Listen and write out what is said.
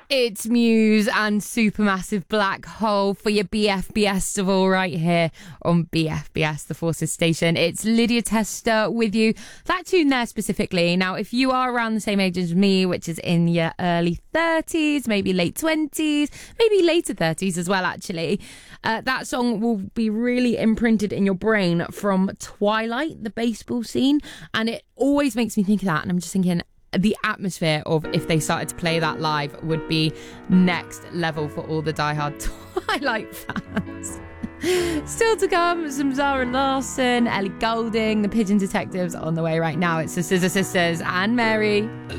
It's Muse and Supermassive Black Hole for your BFBS of all right here on BFBS, the Forces Station. It's Lydia Tester with you. That tune there specifically. Now, if you are around the same age as me, which is in your early 30s, maybe late 20s, maybe later 30s as well, actually, that song will be really imprinted in your brain from Twilight, the baseball scene. And it always makes me think of that. And I'm just thinking, the atmosphere of if they started to play that live would be next level for all the diehard Twilight fans. Still to come, some Zara Larsson, Ellie Goulding, the Pigeon Detectives on the way right now. It's the Scissor Sisters and Mary.